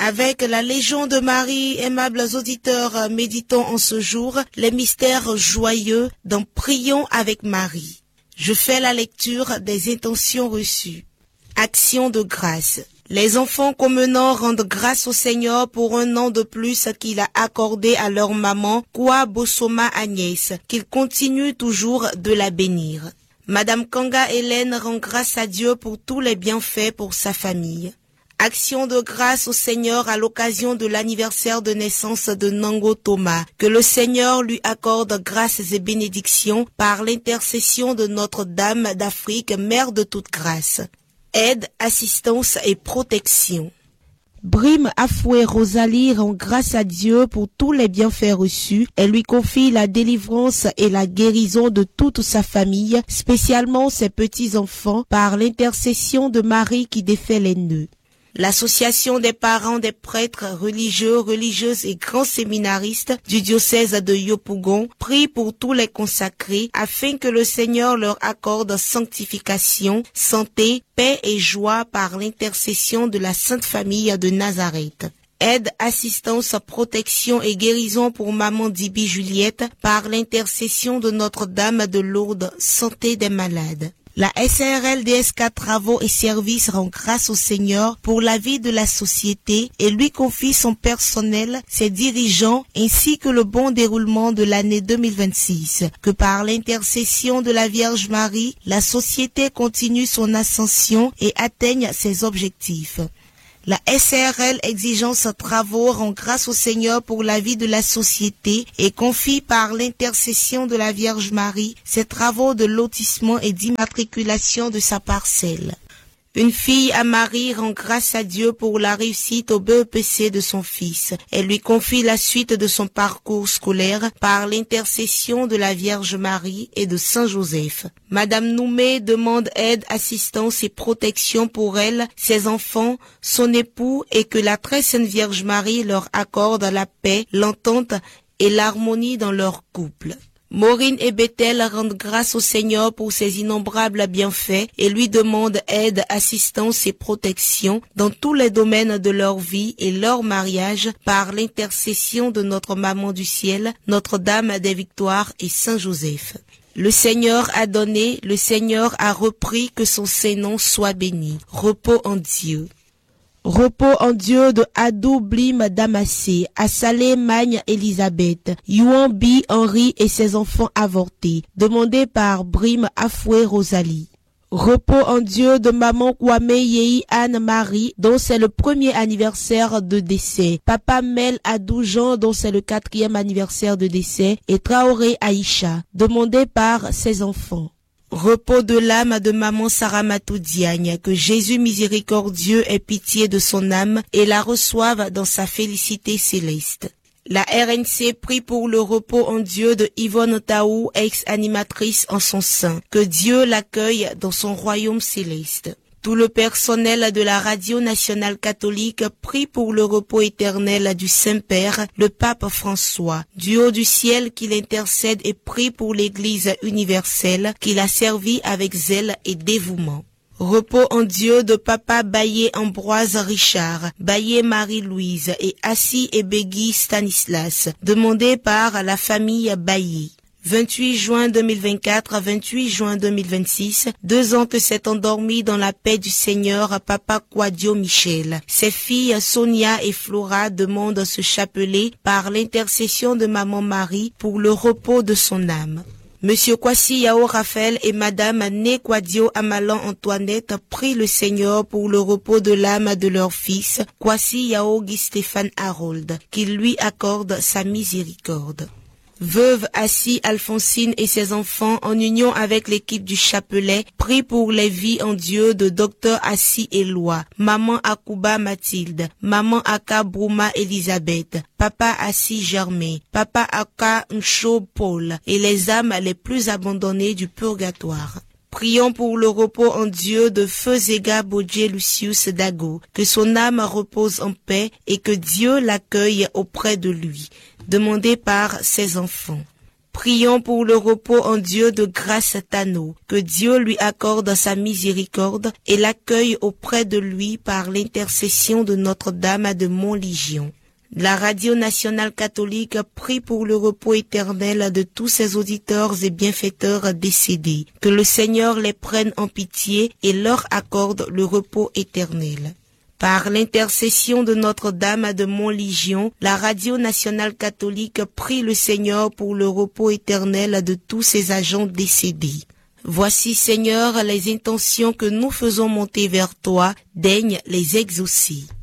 Avec la Légion de Marie, aimables auditeurs, méditons en ce jour les mystères joyeux dans Prions avec Marie. Je fais la lecture des intentions reçues. Action de grâce. Les enfants communants rendent grâce au Seigneur pour un an de plus qu'il a accordé à leur maman, Kwa Bosoma Agnès, qu'il continue toujours de la bénir. Madame Kanga Hélène rend grâce à Dieu pour tous les bienfaits pour sa famille. Action de grâce au Seigneur à l'occasion de l'anniversaire de naissance de Nango Thomas. Que le Seigneur lui accorde grâces et bénédictions par l'intercession de Notre-Dame d'Afrique, Mère de toute grâce. Aide, assistance et protection. Brime Afoué Rosalie rend grâce à Dieu pour tous les bienfaits reçus. Elle lui confie la délivrance et la guérison de toute sa famille, spécialement ses petits-enfants, par l'intercession de Marie qui défait les nœuds. L'association des parents des prêtres religieux, religieuses et grands séminaristes du diocèse de Yopougon prie pour tous les consacrés afin que le Seigneur leur accorde sanctification, santé, paix et joie par l'intercession de la Sainte Famille de Nazareth. Aide, assistance, protection et guérison pour Maman Dibi Juliette par l'intercession de Notre-Dame de Lourdes, santé des malades. La SARL DSK Travaux et Services rend grâce au Seigneur pour la vie de la société et lui confie son personnel, ses dirigeants ainsi que le bon déroulement de l'année 2026. Que par l'intercession de la Vierge Marie, la société continue son ascension et atteigne ses objectifs. La SARL Exigence Travaux rend grâce au Seigneur pour la vie de la société et confie par l'intercession de la Vierge Marie ses travaux de lotissement et d'immatriculation de sa parcelle. Une fille à Marie rend grâce à Dieu pour la réussite au BEPC de son fils. Elle lui confie la suite de son parcours scolaire par l'intercession de la Vierge Marie et de Saint Joseph. Madame Noumé demande aide, assistance et protection pour elle, ses enfants, son époux et que la très sainte Vierge Marie leur accorde la paix, l'entente et l'harmonie dans leur couple. Maureen et Bethel rendent grâce au Seigneur pour ses innombrables bienfaits et lui demandent aide, assistance et protection dans tous les domaines de leur vie et leur mariage par l'intercession de notre Maman du Ciel, Notre-Dame des Victoires et Saint Joseph. Le Seigneur a donné, le Seigneur a repris, que son Saint-Nom soit béni. Repos en Dieu. Repos en Dieu de Adou Blim Damassé, Assalé Magne Elisabeth, Yuan Bi Henri et ses enfants avortés, demandé par Brime Afoué Rosalie. Repos en Dieu de Maman Kwame Yei Anne-Marie, dont c'est le premier anniversaire de décès. Papa Mel Adou Jean, dont c'est le 4e anniversaire de décès. Et Traoré Aïcha, demandé par ses enfants. Repos de l'âme de Maman Saramatou Diagne, que Jésus miséricordieux ait pitié de son âme et la reçoive dans sa félicité céleste. La RNC prie pour le repos en Dieu de Yvonne Taou, ex-animatrice en son sein. Que Dieu l'accueille dans son royaume céleste. Tout le personnel de la Radio Nationale Catholique prie pour le repos éternel du Saint-Père, le Pape François. Du haut du ciel qu'il intercède et prie pour l'Église universelle qu'il a servie avec zèle et dévouement. Repos en Dieu de Papa Baillé Ambroise Richard, Baillé Marie-Louise et Assis et Begui Stanislas, demandé par la famille Baillé. 28 juin 2024 à 28 juin 2026, 2 ans que s'est endormi dans la paix du Seigneur Papa Quadio Michel. Ses filles Sonia et Flora demandent ce chapelet par l'intercession de Maman Marie pour le repos de son âme. Monsieur Kwasi Yao Raphaël et Madame Né Quadio Amalan Antoinette prient le Seigneur pour le repos de l'âme de leur fils, Kwasi Yao Guy Stéphane Harold, qu'il lui accorde sa miséricorde. Veuve Assis Alphonsine et ses enfants, en union avec l'équipe du chapelet, prient pour les vies en Dieu de Dr Assis Éloi, Maman Akuba Mathilde, Maman Aka Brouma Elisabeth, Papa Assis Germain, Papa Aka Ncho Paul et les âmes les plus abandonnées du purgatoire. Prions pour le repos en Dieu de Feu Zega Bodje Lucius Dago, que son âme repose en paix et que Dieu l'accueille auprès de lui, demandé par ses enfants. Prions pour le repos en Dieu de grâce Tano, que Dieu lui accorde sa miséricorde et l'accueille auprès de lui par l'intercession de Notre-Dame de Montlégion. La Radio nationale catholique prie pour le repos éternel de tous ses auditeurs et bienfaiteurs décédés, que le Seigneur les prenne en pitié et leur accorde le repos éternel. Par l'intercession de Notre-Dame de Montlégion, la Radio nationale catholique prie le Seigneur pour le repos éternel de tous ses agents décédés. Voici, Seigneur, les intentions que nous faisons monter vers toi, daigne les exaucer.